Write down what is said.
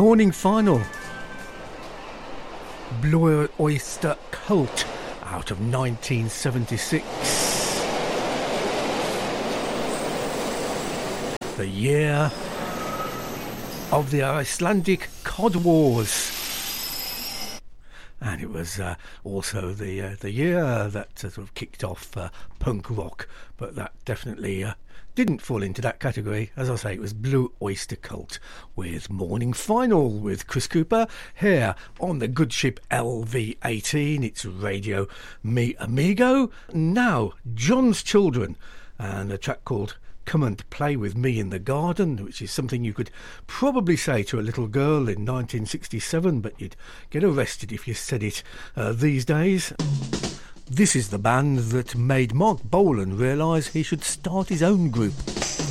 Morning Final. Blue Oyster Cult out of 1976. The year of the Icelandic Cod Wars. And it was also the year that sort of kicked off punk rock, but that definitely didn't fall into that category. As I say, it was Blue Oyster Cult with Morning Final with Chris Cooper here on the good ship LV18. It's Radio Me Amigo. Now, John's Children and a track called Come and Play With Me in the Garden, which is something you could probably say to a little girl in 1967, but you'd get arrested if you said it these days. This is the band that made Mark Bolan realise he should start his own group.